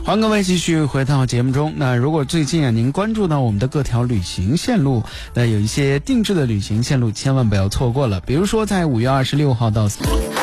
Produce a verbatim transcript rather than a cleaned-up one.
欢迎各位继续回到节目中。那如果最近啊您关注到我们的各条旅行线路，那有一些定制的旅行线路千万不要错过了。比如说在五月二十六号到